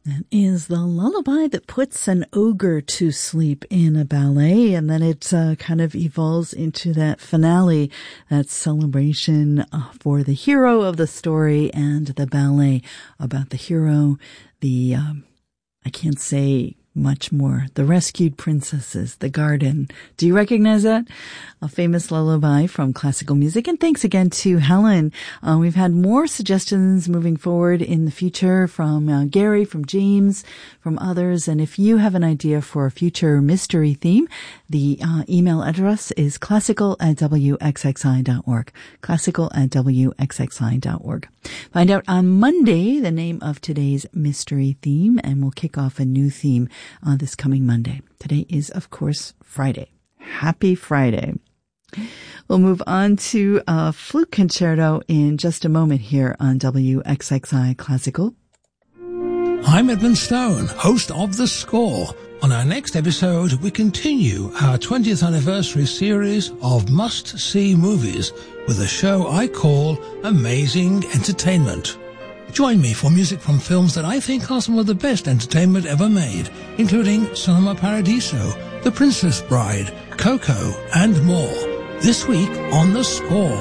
That is the lullaby that puts an ogre to sleep in a ballet, and then it kind of evolves into that finale, that celebration for the hero of the story and the ballet about the hero, the, I can't say much more, the rescued princesses, the garden. Do you recognize that? A famous lullaby from classical music. And thanks again to Helen. We've had more suggestions moving forward in the future from Gary, from James, from others. And if you have an idea for a future mystery theme, the email address is classical@wxxi.org. classical@wxxi.org. Find out on Monday the name of today's mystery theme, and we'll kick off a new theme this coming Monday. Today is, of course, Friday. Happy Friday. We'll move on to a flute concerto in just a moment here on WXXI Classical. I'm Edmund Stone, host of The Score. On our next episode, we continue our 20th anniversary series of must-see movies with a show I call Amazing Entertainment. Join me for music from films that I think are some of the best entertainment ever made, including Cinema Paradiso, The Princess Bride, Coco, and more. This week on The Score.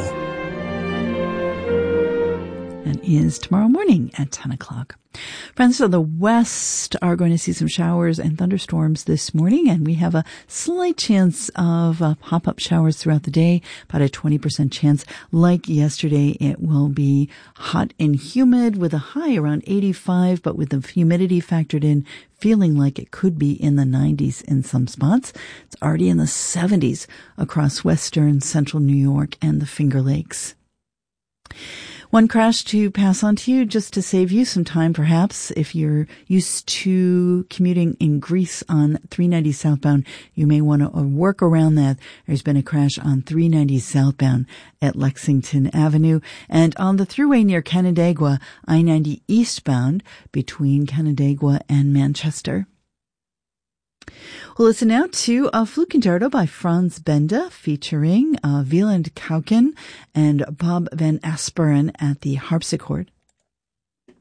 And is tomorrow morning at 10 o'clock. Friends of the West are going to see some showers and thunderstorms this morning, and we have a slight chance of pop-up showers throughout the day, about a 20% chance. Like yesterday, it will be hot and humid with a high around 85, but with the humidity factored in, feeling like it could be in the 90s in some spots. It's already in the 70s across western central New York and the Finger Lakes. One crash to pass on to you just to save you some time, perhaps. If you're used to commuting in Greece on 390 southbound, you may want to work around that. There's been a crash on 390 southbound at Lexington Avenue and on the thruway near Canandaigua, I-90 eastbound between Canandaigua and Manchester. We'll listen now to a flute concerto by Franz Benda featuring Wieland Kauken and Bob Van Asperen at the harpsichord.